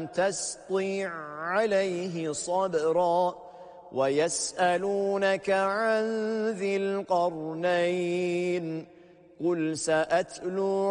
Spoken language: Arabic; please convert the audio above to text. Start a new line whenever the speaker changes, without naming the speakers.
لم تستطع عليه صبرا ويسألونك عن ذي القرنين قل سأتلو